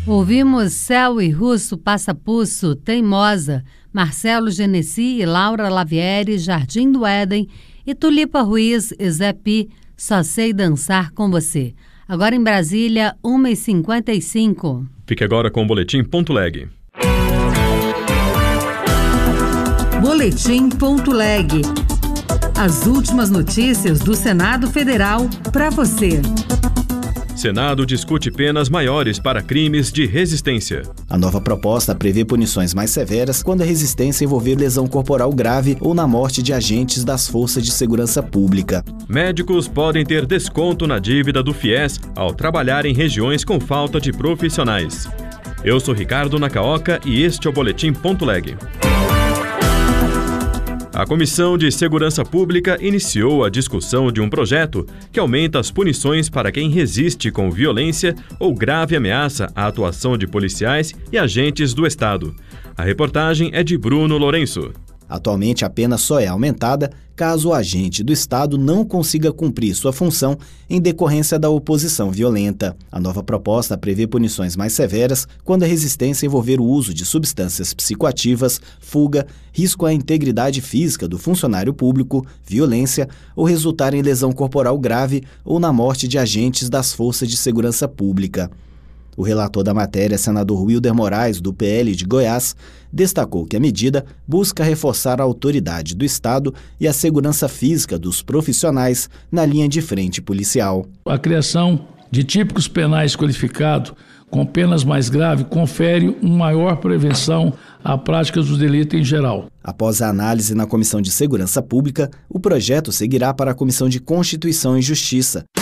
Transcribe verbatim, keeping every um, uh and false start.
Ouvimos Céu e Russo, Passapulso, Teimosa, Marcelo Genesi e Laura Lavieri, Jardim do Éden, e Tulipa Ruiz e Zé Pi, Só Sei Dançar Com Você. Agora em Brasília, uma e cinquenta e cinco. Fique agora com o Boletim Ponto Leg. Boletim Ponto Leg. As últimas notícias do Senado Federal para você. Senado discute penas maiores para crimes de resistência. A nova proposta prevê punições mais severas quando a resistência envolver lesão corporal grave ou na morte de agentes das Forças de Segurança Pública. Médicos podem ter desconto na dívida do FIES ao trabalhar em regiões com falta de profissionais. Eu sou Ricardo Nacaoca e este é o Boletim Ponto Leg. A Comissão de Segurança Pública iniciou a discussão de um projeto que aumenta as punições para quem resiste com violência ou grave ameaça à atuação de policiais e agentes do Estado. A reportagem é de Bruno Lourenço. Atualmente, a pena só é aumentada caso o agente do Estado não consiga cumprir sua função em decorrência da oposição violenta. A nova proposta prevê punições mais severas quando a resistência envolver o uso de substâncias psicoativas, fuga, risco à integridade física do funcionário público, violência ou resultar em lesão corporal grave ou na morte de agentes das Forças de Segurança Pública. O relator da matéria, senador Wilder Moraes, do P L de Goiás, destacou que a medida busca reforçar a autoridade do Estado e a segurança física dos profissionais na linha de frente policial. A criação de típicos penais qualificados com penas mais graves confere uma maior prevenção à prática dos delitos em geral. Após a análise na Comissão de Segurança Pública, o projeto seguirá para a Comissão de Constituição e Justiça.